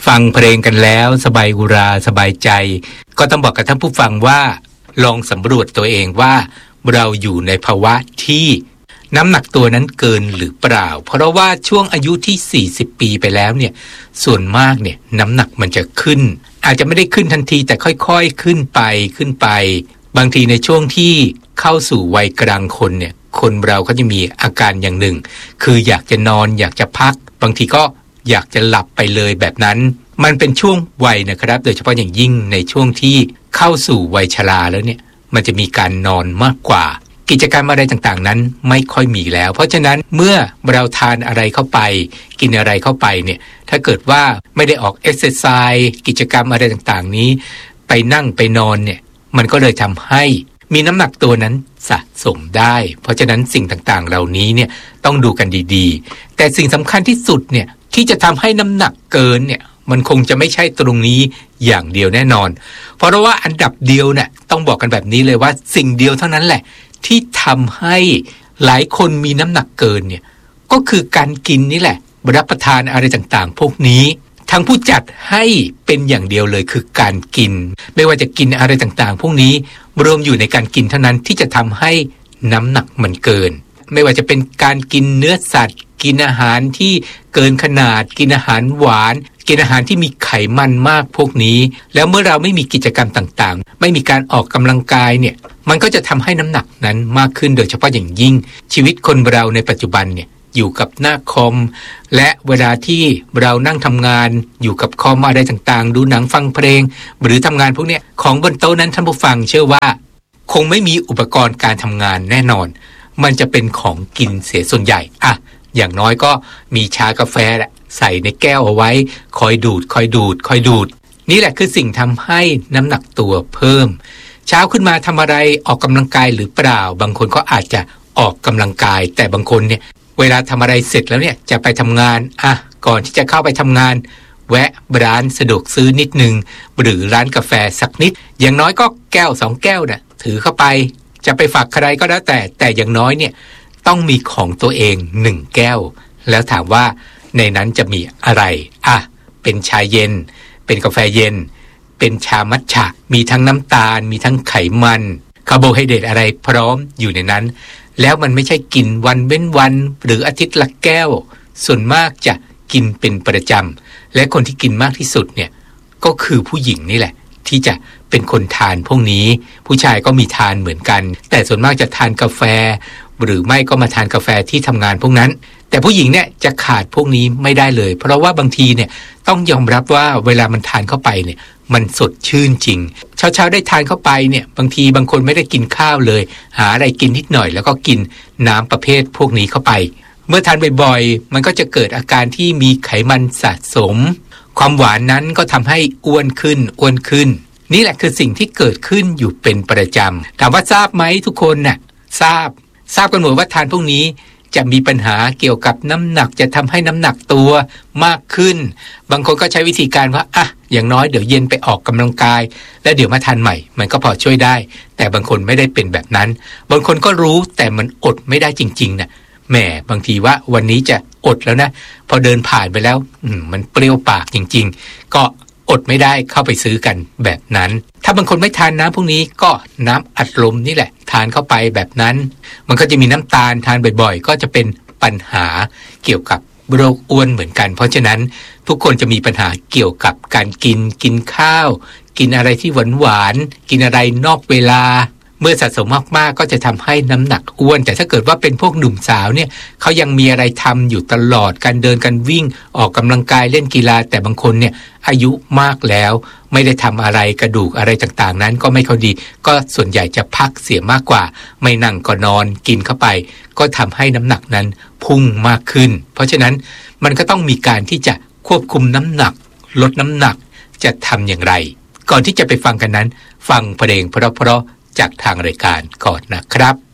ฟังเพลงกันแล้วสบายอุราสบายใจก็ต้องบอกกับท่านผู้ฟังว่าลองสำรวจตัวเองว่าเราอยู่ในภาวะที่น้ำหนักตัวนั้นเกินหรือเปล่าเพราะว่าช่วงอายุที่40ปีไปแล้วเนี่ยส่วนมากเนี่ยน้ำหนักมันจะขึ้นอาจจะไม่ได้ขึ้นทันทีแต่ค่อยๆขึ้นไปบางทีในช่วงที่เข้าสู่วัยกลางคนเนี่ยคนเราก็จะมีอาการอย่างหนึ่งคืออยากจะนอนอยากจะพักบางทีก็อยากจะหลับไปเลยแบบนั้นมันเป็นช่วงวัยนะครับโดยเฉพาะอย่างยิ่งในช่วงที่เข้าสู่วัยชราแล้วเนี่ยมันจะมีการนอนมากกว่ากิจกรรมอะไรต่างๆนั้นไม่ค่อยมีแล้วเพราะฉะนั้นเมื่อเราทานอะไรเข้าไปกินอะไรเข้าไปเนี่ยถ้าเกิดว่าไม่ได้ออกเอ็กซ์ไซส์กิจกรรมอะไรต่างๆนี้ไปนั่งไปนอนเนี่ยมันก็เลยทำให้มีน้ำหนักตัวนั้นสะสมได้เพราะฉะนั้นสิ่งต่างๆเหล่านี้เนี่ยต้องดูกันดีๆแต่สิ่งสำคัญที่สุดเนี่ยที่จะทำให้น้ำหนักเกินเนี่ยมันคงจะไม่ใช่ตรงนี้อย่างเดียวแน่นอนเพราะว่าอันดับเดียวเนี่ยต้องบอกกันแบบนี้เลยว่าสิ่งเดียวเท่านั้นแหละที่ทำให้หลายคนมีน้ำหนักเกินเนี่ยก็คือการกินนี่แหละรับประทานอะไรต่างๆพวกนี้ทั้งผู้จัดให้เป็นอย่างเดียวเลยคือการกินไม่ว่าจะกินอะไรต่างๆพวกนี้รวมอยู่ในการกินเท่านั้นที่จะทำให้น้ำหนักมันเกินไม่ว่าจะเป็นการกินเนื้อสัตว์กินอาหารที่เกินขนาดกินอาหารหวานกินอาหารที่มีไขมันมากพวกนี้แล้วเมื่อเราไม่มีกิจกรรมต่างๆไม่มีการออกกำลังกายเนี่ยมันก็จะทำให้น้ำหนักนั้นมากขึ้นโดยเฉพาะอย่างยิ่งชีวิตคนเราในปัจจุบันเนี่ยอยู่กับหน้าคอมและเวลาที่เรานั่งทำงานอยู่กับคอมอะไรต่างๆดูหนังฟังเพลงหรือทำงานพวกนี้ของบนโต๊ะนั้นท่านผู้ฟังเชื่อว่าคงไม่มีอุปกรณ์การทำงานแน่นอนมันจะเป็นของกินเสียส่วนใหญ่อย่างน้อยก็มีชากาแฟแหละใส่ในแก้วเอาไว้คอยดูดนี่แหละคือสิ่งทำให้น้ำหนักตัวเพิ่มเช้าขึ้นมาทำอะไรออกกำลังกายหรือเปล่าบางคนก็อาจจะออกกำลังกายแต่บางคนเนี่ยเวลาทำอะไรเสร็จแล้วเนี่ยจะไปทำงานก่อนที่จะเข้าไปทำงานแวะร้านสะดวกซื้อนิดนึงหรือร้านกาแฟสักนิดอย่างน้อยก็แก้ว2แก้วน่ะถือเข้าไปจะไปฝากใครก็แล้วแต่อย่างน้อยเนี่ยต้องมีของตัวเอง1แก้วแล้วถามว่าในนั้นจะมีอะไรเป็นชาเย็นเป็นกาแฟเย็นเป็นชามัทฉะมีทั้งน้ำตาลมีทั้งไขมันคาร์โบไฮเดรตอะไรพร้อมอยู่ในนั้นแล้วมันไม่ใช่กินวันเว้นวันหรืออาทิตย์ละแก้วส่วนมากจะกินเป็นประจำและคนที่กินมากที่สุดเนี่ยก็คือผู้หญิงนี่แหละที่จะเป็นคนทานพวกนี้ผู้ชายก็มีทานเหมือนกันแต่ส่วนมากจะทานกาแฟหรือไม่ก็มาทานกาแฟที่ทำงานพวกนั้นแต่ผู้หญิงเนี่ยจะขาดพวกนี้ไม่ได้เลยเพราะว่าบางทีเนี่ยต้องยอมรับว่าเวลามันทานเข้าไปเนี่ยมันสดชื่นจริงเช้าได้ทานเข้าไปเนี่ยบางทีบางคนไม่ได้กินข้าวเลยหาอะไรกินนิดหน่อยแล้วก็กินน้ำประเภทพวกนี้เข้าไปเมื่อทานบ่อยๆมันก็จะเกิดอาการที่มีไขมันสะสมความหวานนั้นก็ทำให้อ้วนขึ้นนี่แหละคือสิ่งที่เกิดขึ้นอยู่เป็นประจำถามว่าทราบไหมทุกคนน่ะทราบกันหมดว่าทานพวกนี้จะมีปัญหาเกี่ยวกับน้ำหนักจะทำให้น้ำหนักตัวมากขึ้นบางคนก็ใช้วิธีการว่าอย่างน้อยเดี๋ยวเย็นไปออกกำลังกายแล้วเดี๋ยวมาทานใหม่มันก็พอช่วยได้แต่บางคนไม่ได้เป็นแบบนั้นบางคนก็รู้แต่มันอดไม่ได้จริงๆนะแหมบางทีว่าวันนี้จะอดแล้วนะพอเดินผ่านไปแล้วมันเปรี้ยวปากจริงๆก็อดไม่ได้เข้าไปซื้อกันแบบนั้นถ้าบางคนไม่ทานน้ำพวกนี้ก็น้ำอัดลมนี่แหละทานเข้าไปแบบนั้นมันก็จะมีน้ำตาลทานบ่อยๆก็จะเป็นปัญหาเกี่ยวกับโรคอ้วนเหมือนกันเพราะฉะนั้นทุกคนจะมีปัญหาเกี่ยวกับการกินข้าวกินอะไรที่หวานกินอะไรนอกเวลาเมื่อสะสมมากๆก็จะทำให้น้ำหนักอ้วนแต่ถ้าเกิดว่าเป็นพวกหนุ่มสาวเนี่ยเขายังมีอะไรทำอยู่ตลอดการเดินการวิ่งออกกำลังกายเล่นกีฬาแต่บางคนเนี่ยอายุมากแล้วไม่ได้ทำอะไรกระดูกอะไรต่างๆนั้นก็ไม่ค่อยดีก็ส่วนใหญ่จะพักเสียมากกว่าไม่นั่งก็นอนกินเข้าไปก็ทำให้น้ำหนักนั้นพุ่งมากขึ้นเพราะฉะนั้นมันก็ต้องมีการที่จะควบคุมน้ำหนักลดน้ำหนักจะทำอย่างไรก่อนที่จะไปฟังกันนั้นฟังเพลงเพราะจากทางรายการก่อนนะครับ